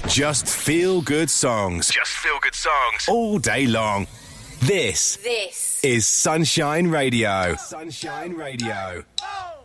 Just feel good songs. Just feel good songs. All day long. This is Sunshine Radio. Sunshine Radio. Oh.